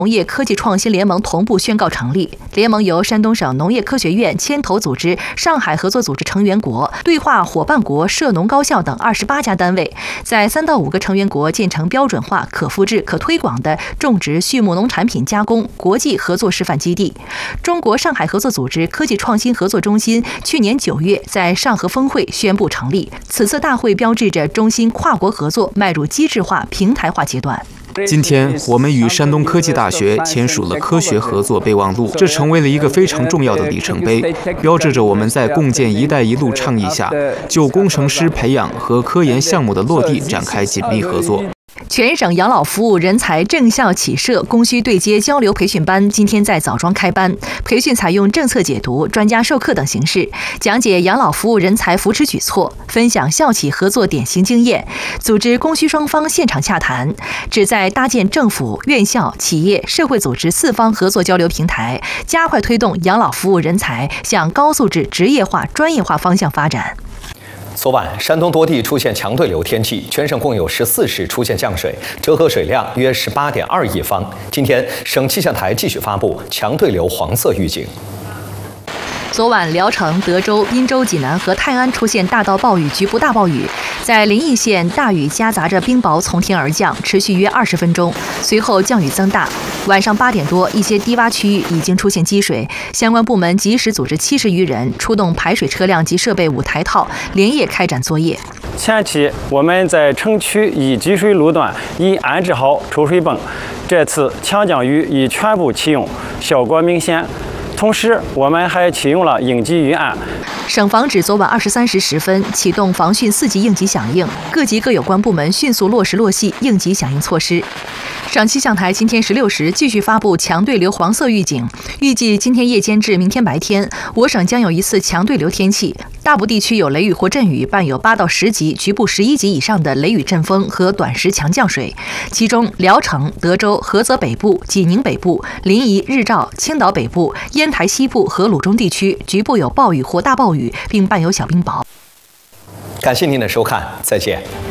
农业科技创新联盟同步宣告成立。联盟由山东省农业科学院牵头组织，上海合作组织成员国、对话伙伴国涉农高校等28家单位，在3到5个成员国建成标准化、可复制、可推广的种植畜牧农产品加工国际合作示范基地。中国上海合作组织科技创新合作中心去年9月在上合峰会宣布成立。此次大会标志着中心跨国合作迈入机制化、平台化阶段。 今天，我们与山东科技大学签署了科学合作备忘录，这成为了一个非常重要的里程碑，标志着我们在共建“一带一路”倡议下，就工程师培养和科研项目的落地展开紧密合作。 全省养老服务人才正校企社供需对接交流培训班今天在枣庄开班，培训采用政策解读、专家授课等形式，讲解养老服务人才扶持举措，分享校企合作典型经验，组织供需双方现场洽谈，旨在搭建政府、院校、企业、社会组织4方合作交流平台，加快推动养老服务人才向高素质职业化、专业化方向发展。 昨晚，山东多地出现强对流天气，全省共有14市出现降水，折合水量约18.2亿方。今天，省气象台继续发布强对流黄色预警。 昨晚，聊城、德州、滨州、济南和泰安出现大到暴雨、局部大暴雨，在临沂县大雨夹杂着冰雹从天而降，持续约20分钟，随后降雨增大。晚上8点多，一些低洼区域已经出现积水，相关部门及时组织70余人出动排水车辆及设备5台套，连夜开展作业。 前期我们在城区已积水路段已安置好抽水泵，这次强降雨已全部启用，效果明显。同时，我们还启用了应急预案。 省防指昨晚23时10分启动防汛4级应急响应，各级各有关部门迅速落实落细应急响应措施。省气象台今天16时继续发布强对流黄色预警，预计今天夜间至明天白天，我省将有一次强对流天气，大部地区有雷雨或阵雨，伴有8到10级、局部11级以上的雷雨阵风和短时强降水。其中，聊城、德州、菏泽北部、济宁北部、临沂、日照、青岛北部、烟台西部和鲁中地区局部有暴雨或大暴雨，并伴有小冰雹。 感谢您的收看，再见。